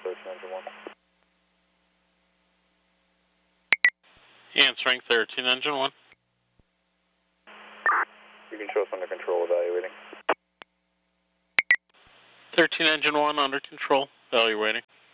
13 engine 1. Answering 13 engine 1. You can show us under control, evaluating. 13 engine 1 under control, evaluating.